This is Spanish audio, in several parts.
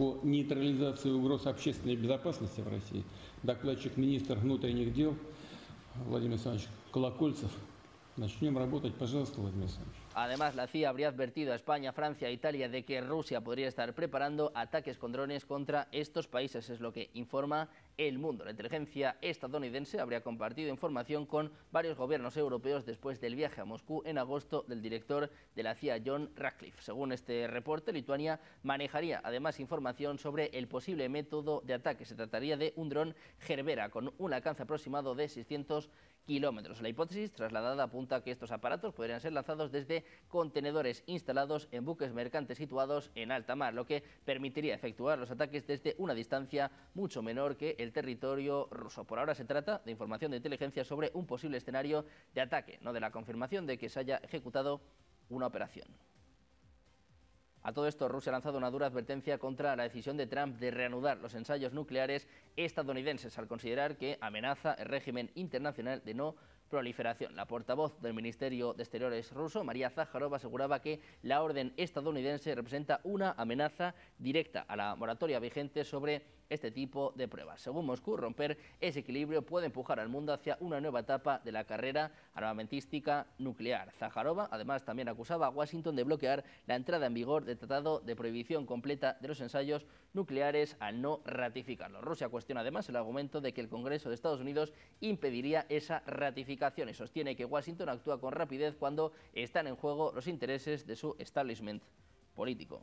по нейтрализации угроз общественной безопасности в России. Докладчик министр внутренних дел Владимир Александрович Колокольцев. Начнем работать, пожалуйста, Владимир Александрович. Además, la CIA habría advertido a España, Francia e Italia de que Rusia podría estar preparando ataques con drones contra estos países, es lo que informa El Mundo. La inteligencia estadounidense habría compartido información con varios gobiernos europeos después del viaje a Moscú en agosto del director de la CIA, John Ratcliffe. Según este reporte, Lituania manejaría además información sobre el posible método de ataque. Se trataría de un dron Gerbera con un alcance aproximado de 600 kilómetros. La hipótesis trasladada apunta a que estos aparatos podrían ser lanzados desde contenedores instalados en buques mercantes situados en alta mar, lo que permitiría efectuar los ataques desde una distancia mucho menor que el territorio ruso. Por ahora se trata de información de inteligencia sobre un posible escenario de ataque, no de la confirmación de que se haya ejecutado una operación. A todo esto, Rusia ha lanzado una dura advertencia contra la decisión de Trump de reanudar los ensayos nucleares estadounidenses al considerar que amenaza el régimen internacional de no proliferación. La portavoz del Ministerio de Exteriores ruso, María Zakharova, aseguraba que la orden estadounidense representa una amenaza directa a la moratoria vigente sobre este tipo de pruebas. Según Moscú, romper ese equilibrio puede empujar al mundo hacia una nueva etapa de la carrera armamentística nuclear. Zakharova, además, también acusaba a Washington de bloquear la entrada en vigor del Tratado de Prohibición Completa de los Ensayos Nucleares al no ratificarlo. Rusia cuestiona además el argumento de que el Congreso de Estados Unidos impediría esa ratificación y sostiene que Washington actúa con rapidez cuando están en juego los intereses de su establishment político.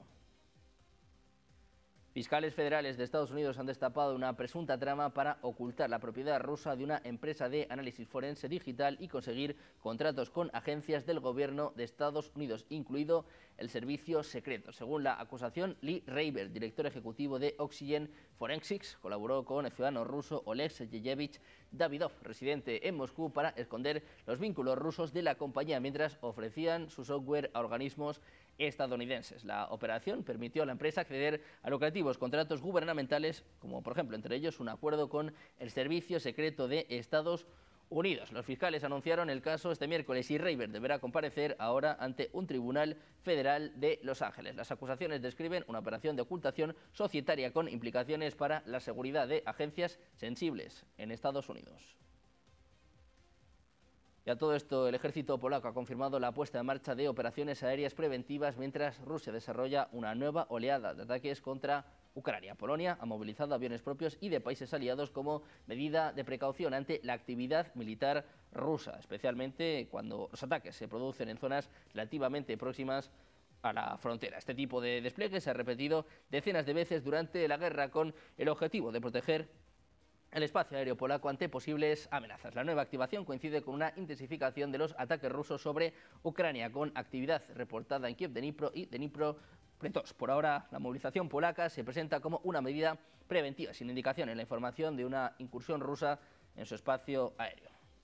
Fiscales federales de Estados Unidos han destapado una presunta trama para ocultar la propiedad rusa de una empresa de análisis forense digital y conseguir contratos con agencias del gobierno de Estados Unidos, incluido el servicio secreto. Según la acusación, Lee Reiber, director ejecutivo de Oxygen Forensics, colaboró con el ciudadano ruso Oleg Sergeyevich Davidov, residente en Moscú, para esconder los vínculos rusos de la compañía mientras ofrecían su software a organismos estadounidenses. La operación permitió a la empresa acceder a lucrativos contratos gubernamentales, como por ejemplo entre ellos un acuerdo con el Servicio Secreto de Estados Unidos. Los fiscales anunciaron el caso este miércoles y Reiber deberá comparecer ahora ante un tribunal federal de Los Ángeles. Las acusaciones describen una operación de ocultación societaria con implicaciones para la seguridad de agencias sensibles en Estados Unidos. Y a todo esto, el ejército polaco ha confirmado la puesta en marcha de operaciones aéreas preventivas mientras Rusia desarrolla una nueva oleada de ataques contra Ucrania. Polonia ha movilizado aviones propios y de países aliados como medida de precaución ante la actividad militar rusa, especialmente cuando los ataques se producen en zonas relativamente próximas a la frontera. Este tipo de despliegue se ha repetido decenas de veces durante la guerra con el objetivo de proteger el espacio aéreo polaco ante posibles amenazas. La nueva activación coincide con una intensificación de los ataques rusos sobre Ucrania, con actividad reportada en Kiev, Dnipro y Dnipropetrovsk. Por ahora, la movilización polaca se presenta como una medida preventiva, sin indicación en la información de una incursión rusa en su espacio aéreo.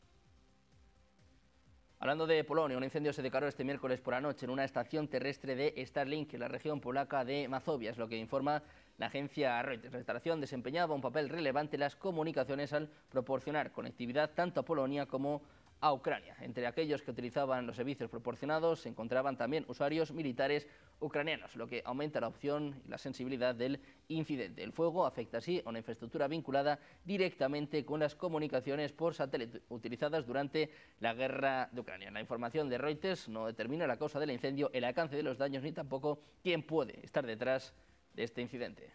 Hablando de Polonia, un incendio se declaró este miércoles por la noche en una estación terrestre de Starlink en la región polaca de Mazovia, es lo que informa la agencia Reuters. La instalación desempeñaba un papel relevante en las comunicaciones al proporcionar conectividad tanto a Polonia como a Ucrania. Entre aquellos que utilizaban los servicios proporcionados se encontraban también usuarios militares ucranianos, lo que aumenta la opción y la sensibilidad del incidente. El fuego afecta así a una infraestructura vinculada directamente con las comunicaciones por satélite utilizadas durante la guerra de Ucrania. La información de Reuters no determina la causa del incendio, el alcance de los daños ni tampoco quién puede estar detrás de este incidente.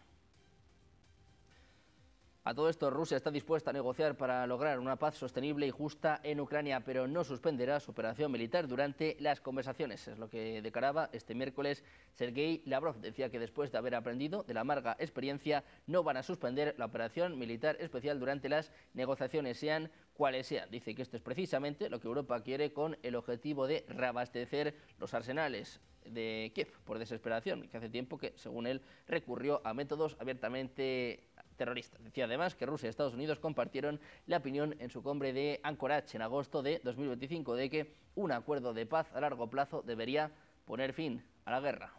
A todo esto, Rusia está dispuesta a negociar para lograr una paz sostenible y justa en Ucrania, pero no suspenderá su operación militar durante las conversaciones. Es lo que declaraba este miércoles Sergei Lavrov. Decía que después de haber aprendido de la amarga experiencia, no van a suspender la operación militar especial durante las negociaciones, sean cuales sean. Dice que esto es precisamente lo que Europa quiere con el objetivo de reabastecer los arsenales de Kiev por desesperación, que hace tiempo que, según él, recurrió a métodos abiertamente terroristas. Decía además que Rusia y Estados Unidos compartieron la opinión en su cumbre de Anchorage en agosto de 2025 de que un acuerdo de paz a largo plazo debería poner fin a la guerra.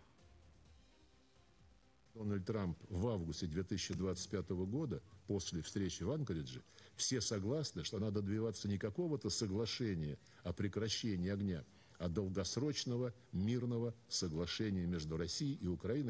Дональд Трамп в августе 2025 года, после встречи в Анкоридже, все согласны, что надо добиваться не какого-то соглашения о прекращении огня, а долгосрочного мирного соглашения между Россией и Украиной.